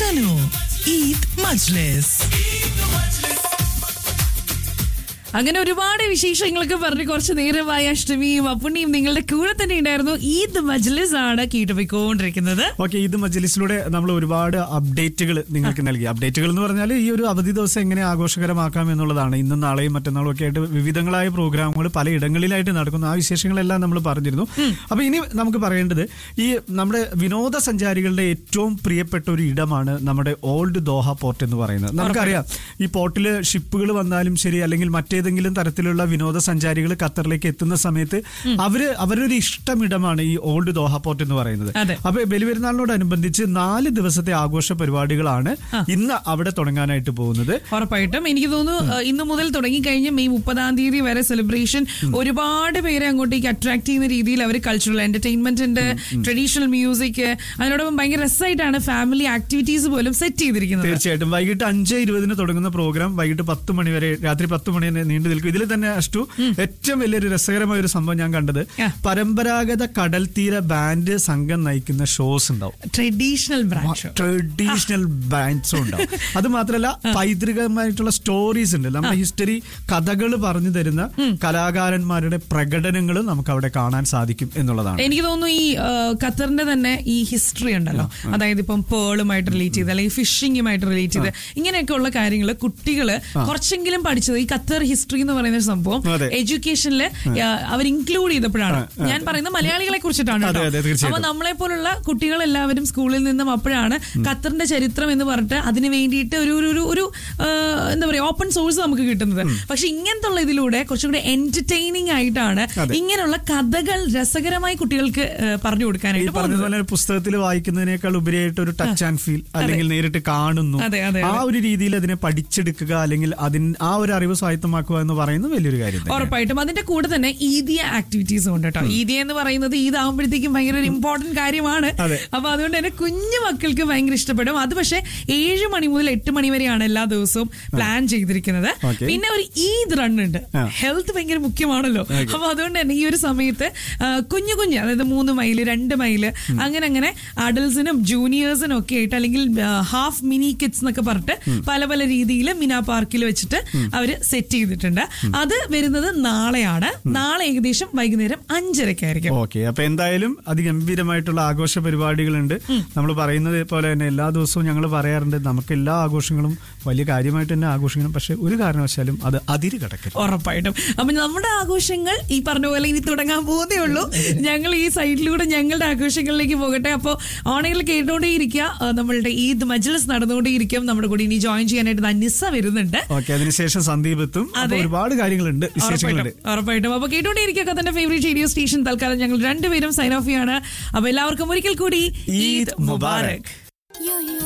Sano Eid Majlis. അങ്ങനെ ഒരുപാട് വിശേഷങ്ങളൊക്കെ പറഞ്ഞ് കുറച്ച് നേരമായി അഷ്ടമിയും അപ്പുണ്ണിയും നിങ്ങളുടെ കൂടെ തന്നെ ഉണ്ടായിരുന്നു. ഈദ് മജ്ലിസ് ആണ് കേട്ടുപോയിക്കൊണ്ടിരിക്കുന്നത്. ഓക്കെ, ഈദ് മജ്ലിസിലൂടെ നമ്മൾ ഒരുപാട് അപ്ഡേറ്റുകൾ നിങ്ങൾക്ക് നൽകി. അപ്ഡേറ്റുകൾ എന്ന് പറഞ്ഞാൽ ഈ ഒരു അവധി ദിവസം എങ്ങനെ ആഘോഷകരമാക്കാം എന്നുള്ളതാണ്. ഇന്നും നാളെയും മറ്റന്നാളും ഒക്കെ ആയിട്ട് വിവിധങ്ങളായ പ്രോഗ്രാമുകൾ പലയിടങ്ങളിലായിട്ട് നടക്കുന്നു. ആ വിശേഷങ്ങളെല്ലാം നമ്മൾ പറഞ്ഞിരുന്നു. അപ്പൊ ഇനി നമുക്ക് പറയേണ്ടത് ഈ നമ്മുടെ വിനോദസഞ്ചാരികളുടെ ഏറ്റവും പ്രിയപ്പെട്ട ഒരു ഇടമാണ് നമ്മുടെ ഓൾഡ് ദോഹ പോർട്ട് എന്ന് പറയുന്നത്. നമുക്കറിയാം, ഈ പോർട്ടില് ഷിപ്പുകൾ വന്നാലും ശരി, അല്ലെങ്കിൽ മറ്റേതെങ്കിലും തരത്തിലുള്ള വിനോദസഞ്ചാരികൾ ഖത്തറിലേക്ക് എത്തുന്ന സമയത്ത് അവരൊരു ഇഷ്ടമിടമാണ് ഈ ഓൾഡ് ദോഹ പോർട്ട് എന്ന് പറയുന്നത്. അപ്പൊ ബലിപെരുന്നാളിനോടനുബന്ധിച്ച് 4 ദിവസത്തെ ആഘോഷ പരിപാടികളാണ് ഇന്ന് അവിടെ തുടങ്ങാനായിട്ട് പോകുന്നത്. ഉറപ്പായിട്ടും എനിക്ക് തോന്നുന്നു ഇന്ന് മുതൽ തുടങ്ങിക്കഴിഞ്ഞ് മെയ് 30 വരെ സെലിബ്രേഷൻ ഒരുപാട് പേരെ അങ്ങോട്ടേക്ക് അട്രാക്ട് ചെയ്യുന്ന രീതിയിൽ അവർ കൾച്ചറൽ എന്റർടൈൻമെന്റ് ഉണ്ട്, ട്രഡീഷണൽ മ്യൂസിക്, അതിനോടൊപ്പം ഭയങ്കര രസമായിട്ടാണ് ഫാമിലി ആക്ടിവിറ്റീസ് പോലും സെറ്റ് ചെയ്തിരിക്കുന്നത്. തീർച്ചയായിട്ടും വൈകിട്ട് 5:20 തുടങ്ങുന്ന പ്രോഗ്രാം വൈകിട്ട് 10 മണി വരെ, രാത്രി 10 മണി വരെ നീണ്ടു നിൽക്കും. ഇതിൽ തന്നെ അഷ്ടു ഏറ്റവും വലിയൊരു രസകരമായ ഒരു സംഭവം ഞാൻ കണ്ടത്, പരമ്പരാഗത കടൽ തീര ബാൻഡ് സംഘം നയിക്കുന്ന ഷോസ് ഉണ്ടാവും. ട്രഡീഷണൽ ബാൻഡ്സും ഉണ്ടാവും. അത് മാത്രമല്ല, പൈതൃകമായിട്ടുള്ള സ്റ്റോറീസ് ഉണ്ട്. നമ്മുടെ ഹിസ്റ്ററി കഥകൾ പറഞ്ഞു തരുന്ന കലാകാരന്മാരുടെ പ്രകടനങ്ങളും നമുക്ക് അവിടെ കാണാൻ സാധിക്കും എന്നുള്ളതാണ്. എനിക്ക് തോന്നുന്നു ഈ ഖത്തറിന്റെ തന്നെ ഈ ഹിസ്റ്ററി ഉണ്ടല്ലോ, അതായത് ഇപ്പം പേളുമായിട്ട് റിലേറ്റ് ചെയ്ത് അല്ലെങ്കിൽ ഫിഷിംഗുമായിട്ട് റിലേറ്റ് ചെയ്ത് ഇങ്ങനെയൊക്കെയുള്ള കാര്യങ്ങൾ കുട്ടികള് കുറച്ചെങ്കിലും പഠിച്ചത് ഈ ഖത്തർ ഹിസ്റ്ററി എന്ന് പറയുന്ന സംഭവം എഡ്യൂക്കേഷനിൽ അവർ ഇൻക്ലൂഡ് ചെയ്തപ്പോഴാണ്. ഞാൻ പറയുന്നത് മലയാളികളെ കുറിച്ചിട്ടാണ്. അപ്പൊ നമ്മളെ പോലുള്ള കുട്ടികളെല്ലാവരും സ്കൂളിൽ നിന്നും അപ്പോഴാണ് ഖത്തറിന്റെ ചരിത്രം എന്ന് പറഞ്ഞിട്ട് അതിന് വേണ്ടിയിട്ട് ഒരു എന്താ പറയാ ഓപ്പൺ സോഴ്സ് നമുക്ക് കിട്ടുന്നത്. പക്ഷെ ഇങ്ങനത്തെ ഉള്ള ഇതിലൂടെ കുറച്ചുകൂടി എന്റർടൈനിങ് ആയിട്ടാണ് ഇങ്ങനെയുള്ള കഥകൾ രസകരമായി കുട്ടികൾക്ക് പറഞ്ഞു കൊടുക്കാനായിട്ട്. പറഞ്ഞതുപോലെ പുസ്തകത്തിൽ വായിക്കുന്നതിനേക്കാൾ ഉപരിയായിട്ട് ഒരു ടച്ച് ആൻഡ് ഫീൽ, അല്ലെങ്കിൽ നേരിട്ട് കാണുന്നു, ആ ഒരു രീതിയിൽ അതിനെ പഠിച്ചെടുക്കുക, അല്ലെങ്കിൽ ആ ഒരു അറിവ് സ്വായത്തമാക്കുക എന്ന് പറയുന്നത് വലിയൊരു കാര്യം. ഉറപ്പായിട്ടും അതിന്റെ കൂടെ തന്നെ ഈദിയ ആക്ടിവിറ്റീസും ഉണ്ട് കേട്ടോ. ഈദിയ എന്ന് പറയുന്നത് ഈദ് ആകുമ്പോഴത്തേക്കും ഭയങ്കര ഒരു ഇമ്പോർട്ടന്റ് കാര്യമാണ്. അപ്പൊ അതുകൊണ്ട് തന്നെ കുഞ്ഞു മക്കൾക്ക് ഭയങ്കര ഇഷ്ടപ്പെടും. അത് പക്ഷെ 7 മണി മുതൽ 8 മണി വരെയാണ് എല്ലാ ദിവസവും പ്ലാൻ ചെയ്തിരിക്കുന്നത്. പിന്നെ ഒരു ഈദ് റൺ ഉണ്ട്. ഹെൽത്ത് ഭയങ്കര മുഖ്യമാണല്ലോ. അപ്പൊ അതുകൊണ്ട് തന്നെ ഈ ഒരു സമയത്ത് കുഞ്ഞു അതായത് 3 മൈല് 2 മൈല് അങ്ങനെ അഡൽസിനും ജൂനിയേഴ്സിനും ഒക്കെ ആയിട്ട്, അല്ലെങ്കിൽ ഹാഫ് മിനി കിഡ്സ് എന്നൊക്കെ പറഞ്ഞിട്ട് പല പല രീതിയിൽ മിന പാർക്കിൽ വെച്ചിട്ട് അവര് സെറ്റ് ചെയ്തിട്ടുണ്ട്. അത് വരുന്നത് നാളെയാണ്. നാളെ ഏകദേശം വൈകുന്നേരം 5:30 ഓക്കെ, അപ്പൊ എന്തായാലും അതിഗംഭീരമായിട്ടുള്ള ആഘോഷ പരിപാടികളുണ്ട്. നമ്മൾ പറയുന്നത് പോലെ തന്നെ എല്ലാ ദിവസവും ഞങ്ങൾ പറയാറുണ്ട്, നമുക്ക് എല്ലാ ആഘോഷങ്ങളും വലിയ കാര്യമായിട്ട് തന്നെ ആഘോഷിക്കണം, പക്ഷെ ഒരു കാരണവശാലും അത് അതിര് കടക്കരുത്. ഉറപ്പായിട്ടും. അപ്പൊ നമ്മുടെ ആഘോഷങ്ങൾ ഈ പറഞ്ഞ പോലെ ഇനി തുടങ്ങാൻ പോകുന്നേ ഉള്ളൂ. ഞങ്ങൾ ഈ സൈഡിലൂടെ ഞങ്ങളുടെ ആഘോഷങ്ങളിലേക്ക് പോകട്ടെ. അപ്പോൾ ഓണയിൽ കേട്ടോണ്ടേയിരിക്കുക, നമ്മളുടെ ഈദ് മജ്ലിസ് നടന്നുകൊണ്ടേയിരിക്കും. നമ്മുടെ കൂടെ ഇനി ജോയിൻ ചെയ്യാനായിട്ട് നിസ്സ വരുന്നുണ്ട്. അതിനുശേഷം സന്ദീപ് എത്തും. ഒരുപാട് കാര്യങ്ങളുണ്ട്, വിശേഷങ്ങളുണ്ട്. ഉറപ്പായിട്ടും. അപ്പൊ കേട്ടോണ്ടേയിരിക്കുക തന്റെ ഫേവറേറ്റ് റേഡിയോ സ്റ്റേഷൻ. തൽക്കാലം ഞങ്ങൾ രണ്ടുപേരും സൈൻ ഓഫ് ചെയ്യാണ്. അപ്പൊ എല്ലാവർക്കും ഒരിക്കൽ കൂടി ഈദ് മുബാറക്.